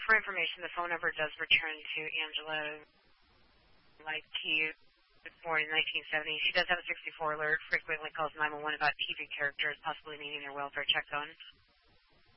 for information, the phone number does return to Angela like he was born in 1970. She does have a 64 alert, frequently calls 911 about TV characters possibly needing their welfare checked on.